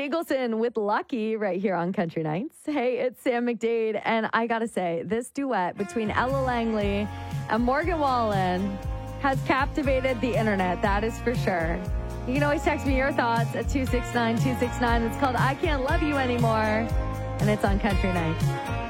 Eagleson with Lucky right here on Country Nights. Hey, it's Sam McDade, and I gotta say, this duet between Ella Langley and Morgan Wallen has captivated the internet, that is for sure. You can always text me your thoughts at 269-269. It's called I Can't Love You Anymore, and it's on Country Nights.